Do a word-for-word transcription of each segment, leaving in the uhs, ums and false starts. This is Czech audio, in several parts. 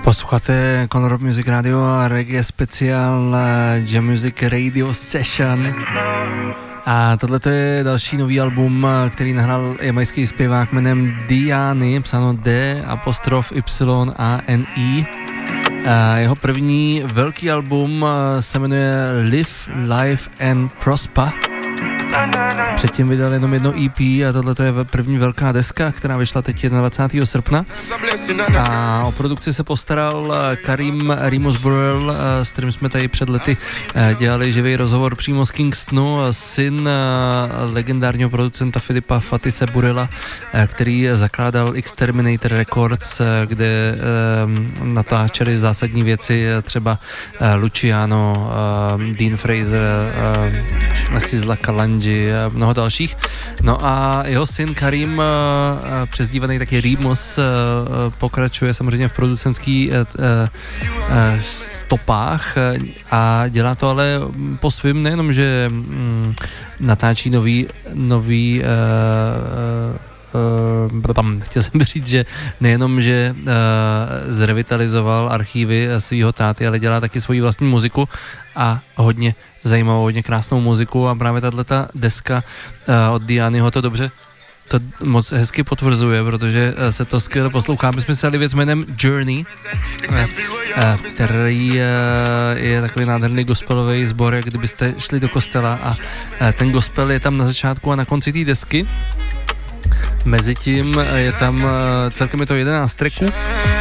Posloucháte Color Music Radio a reggae speciál Jam Music Radio Session. A tohle je další nový album, který nahrál jamajský zpěvák jménem Diany, psáno D apostrof Y A N I. A jeho první velký album se jmenuje Live, Live and Prosper. Předtím vydal jenom jedno E P a tohle je první velká deska, která vyšla teď dvacátého prvního srpna. A o produkci se postaral Karim Rimus Burrell, s kterým jsme tady před lety dělali živý rozhovor přímo z Kingstonu, syn legendárního producenta Filipa Fatise Burrella, který zakládal Exterminator Records, kde natáčeli zásadní věci, třeba Luciano, Dean Fraser, Sizzla Kalonji a mnoho dalších. No a jeho syn Karim, přezdívaný taky Rimus, pokračuje samozřejmě v producentských stopách a dělá to ale po svým, nejenom, že natáčí nový, nový Uh, chtěl jsem říct, že nejenom, že uh, zrevitalizoval archívy svýho táty, ale dělá taky svoji vlastní muziku a hodně zajímavou, hodně krásnou muziku a právě tato deska uh, od Dianyho to dobře to moc hezky potvrzuje, protože se to skvěle poslouchá. My jsme si dali věc jménem Journey, který je takový nádherný gospelový sbor, jak kdybyste šli do kostela a ten gospel je tam na začátku a na konci té desky. Mezitím je tam celkem je to jedenáct tracků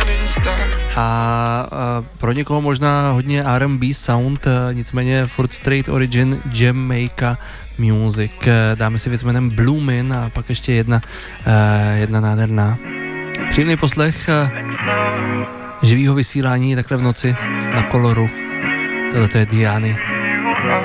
a pro někoho možná hodně R and B sound, nicméně furt straight origin Jamaica music. Dáme si věc jménem Bloomin' a pak ještě jedna, jedna nádherná. Příjemný poslech živýho vysílání takhle v noci na Coloru. Tohle to je Diany.